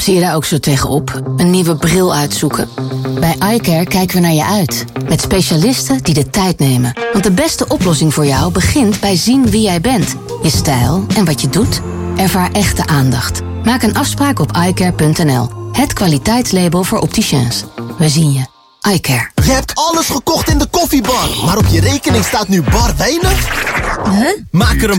Zie je daar ook zo tegenop? Een nieuwe bril uitzoeken? Bij iCare kijken we naar je uit. Met specialisten die de tijd nemen. Want de beste oplossing voor jou begint bij zien wie jij bent. Je stijl en wat je doet. Ervaar echte aandacht. Maak een afspraak op iCare.nl. Het kwaliteitslabel voor opticiens. We zien je. iCare. Je hebt alles gekocht in de koffiebar, maar op je rekening staat nu bar weinig? Huh? Maak er een